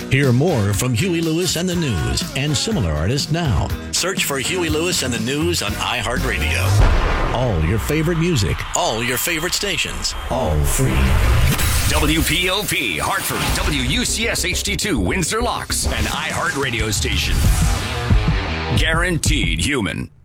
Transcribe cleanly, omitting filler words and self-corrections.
Hear more from Huey Lewis and the News and similar artists now. Search for Huey Lewis and the News on iHeartRadio. All your favorite music, all your favorite stations, all free. WPOP, Hartford, WUCS HD2, Windsor Locks, an iHeartRadio station. Guaranteed human.